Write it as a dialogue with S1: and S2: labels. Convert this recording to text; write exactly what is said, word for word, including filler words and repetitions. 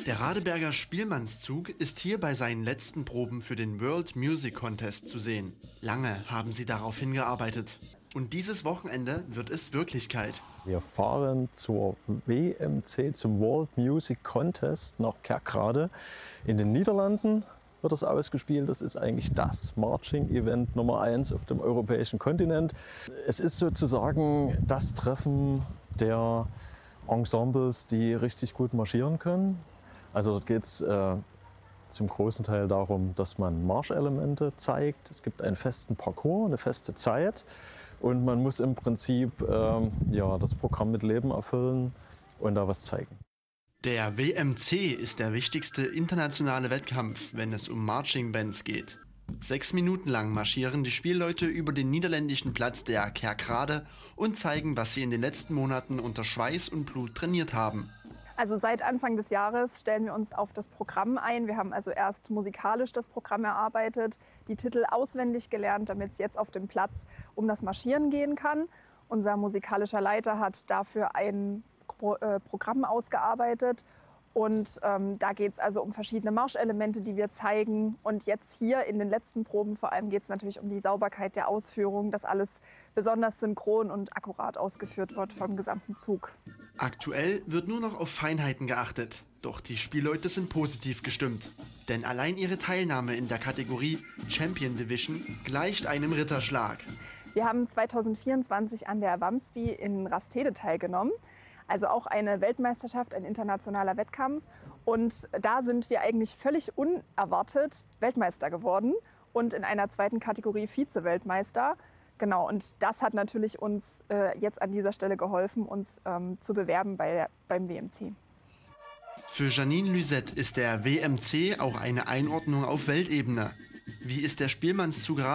S1: Der Radeberger Spielmannszug ist hier bei seinen letzten Proben für den World Music Contest zu sehen. Lange haben sie darauf hingearbeitet. Und dieses Wochenende wird es Wirklichkeit.
S2: Wir fahren zur W M C, zum World Music Contest nach Kerkrade. In den Niederlanden wird das ausgespielt. Das ist eigentlich das Marching-Event Nummer eins auf dem europäischen Kontinent. Es ist sozusagen das Treffen der Ensembles, die richtig gut marschieren können. Also dort geht es äh, zum großen Teil darum, dass man Marschelemente zeigt. Es gibt einen festen Parcours, eine feste Zeit und man muss im Prinzip ähm, ja, das Programm mit Leben erfüllen und da was zeigen.
S1: Der W M C ist der wichtigste internationale Wettkampf, wenn es um Marching Bands geht. Sechs Minuten lang marschieren die Spielleute über den niederländischen Platz der Kerkrade und zeigen, was sie in den letzten Monaten unter Schweiß und Blut trainiert haben.
S3: Also seit Anfang des Jahres stellen wir uns auf das Programm ein. Wir haben also erst musikalisch das Programm erarbeitet, die Titel auswendig gelernt, damit es jetzt auf dem Platz um das Marschieren gehen kann. Unser musikalischer Leiter hat dafür ein Pro äh, Programm ausgearbeitet. Und ähm, da geht es also um verschiedene Marschelemente, die wir zeigen. Und jetzt hier in den letzten Proben vor allem geht es natürlich um die Sauberkeit der Ausführung, dass alles besonders synchron und akkurat ausgeführt wird vom gesamten Zug.
S1: Aktuell wird nur noch auf Feinheiten geachtet. Doch die Spielleute sind positiv gestimmt. Denn allein ihre Teilnahme in der Kategorie Champion Division gleicht einem Ritterschlag.
S3: Wir haben zweitausendvierundzwanzig an der Wamsby in Rastede teilgenommen. Also auch eine Weltmeisterschaft, ein internationaler Wettkampf. Und da sind wir eigentlich völlig unerwartet Weltmeister geworden und in einer zweiten Kategorie Vize-Weltmeister. Genau, und das hat natürlich uns äh, jetzt an dieser Stelle geholfen, uns ähm, zu bewerben bei der, beim W M C.
S1: Für Janine Lüsett ist der W M C auch eine Einordnung auf Weltebene. Wie ist der Spielmannszug